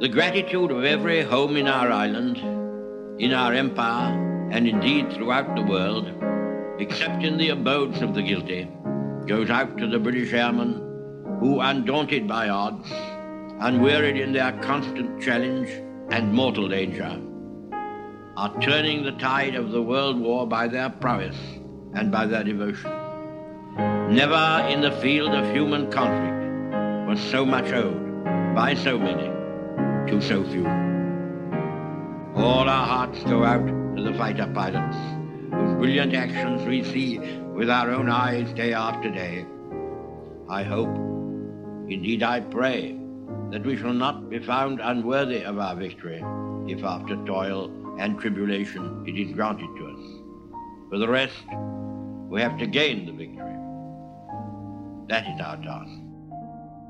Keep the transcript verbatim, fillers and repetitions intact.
The gratitude of every home in our island, in our empire, and indeed throughout the world, except in the abodes of the guilty, goes out to the British airmen who, undaunted by odds, unwearied in their constant challenge and mortal danger, are turning the tide of the world war by their prowess and by their devotion. Never in the field of human conflict was so much owed by so many to so few. All our hearts go out to the fighter pilots whose brilliant actions we see with our own eyes day after day. I hope, indeed I pray, that we shall not be found unworthy of our victory if after toil and tribulation it is granted to us. For the rest, we have to gain the victory. That is our task.